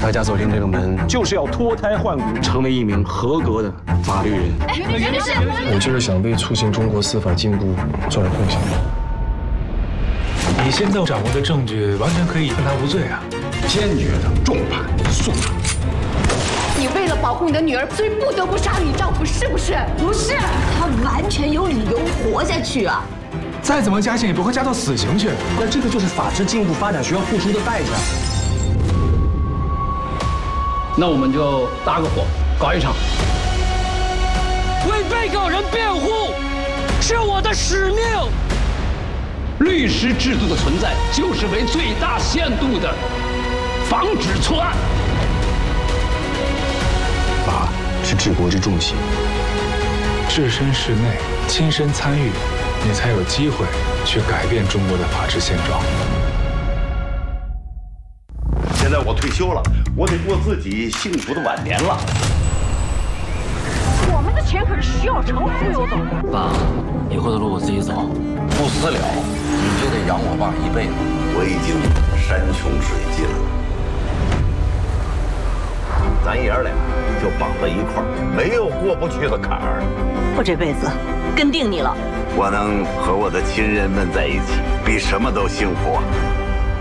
大家走进这个门， 就是要脱胎换骨， 成为一名合格的法律人。 我就是想为促进中国司法进步做点贡献。 你现在掌握的证据完全可以判他无罪啊！ 坚决的重判速判。 你为了保护你的女儿，所以不得不杀你丈夫，是不是？不是， 他完全有理由活下去啊！ 再怎么加刑也不会加到死刑去。 那这个就是法治进步发展需要付出的代价。 那我们就搭个伙，搞一场。 为被告人辩护是我的使命。 律师制度的存在，就是为最大限度的防止错案。 法是治国之重器， 置身事内，亲身参与，你才有机会去改变中国的法治现状。 现在我退休了，我得过自己幸福的晚年了。 我们的钱可是徐小成忽悠走的。 爸，以后的路我自己走， 不死了，你就得养我爸一辈子。我已经山穷水尽了。咱爷儿俩就绑在一块儿，没有过不去的坎儿。 我这辈子跟定你了。 我能和我的亲人们在一起，比什么都幸福啊！